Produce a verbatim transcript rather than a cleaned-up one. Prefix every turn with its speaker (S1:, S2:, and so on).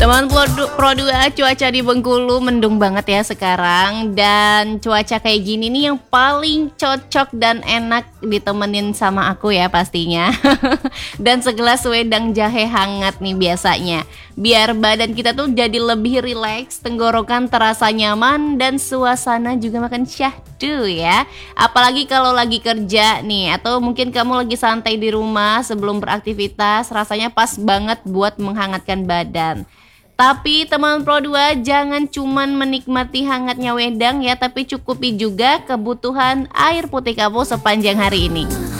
S1: Teman Pro, Pro dua, cuaca di Bengkulu mendung banget ya sekarang. Dan cuaca kayak gini nih yang paling cocok dan enak ditemenin sama aku ya pastinya. Dan segelas wedang jahe hangat nih biasanya. Biar badan kita tuh jadi lebih rileks, tenggorokan terasa nyaman, dan suasana juga makin syahdu ya. Apalagi kalau lagi kerja nih, atau mungkin kamu lagi santai di rumah sebelum beraktivitas, rasanya pas banget buat menghangatkan badan. Tapi teman Pro dua, jangan cuman menikmati hangatnya wedang ya, tapi cukupi juga kebutuhan air putih kamu sepanjang hari ini.